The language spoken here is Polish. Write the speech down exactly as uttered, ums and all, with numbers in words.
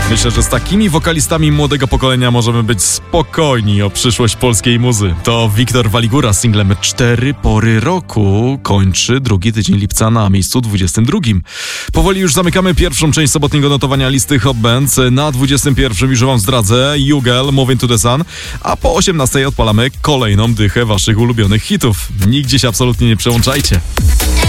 Myślę, że z takimi wokalistami młodego pokolenia możemy być spokojni o przyszłość polskiej muzy. To Wiktor Waligura z singlem Cztery pory roku kończy drugi tydzień lipca na miejscu dwudziestym drugim. Powoli już zamykamy pierwszą część sobotniego notowania listy Hot Bands. Na dwudziestym pierwszym już wam zdradzę Jugel, Moving to the Sun, a po osiemnastej odpalamy kolejną dychę waszych ulubionych hitów. Nigdzie się absolutnie nie przełączajcie.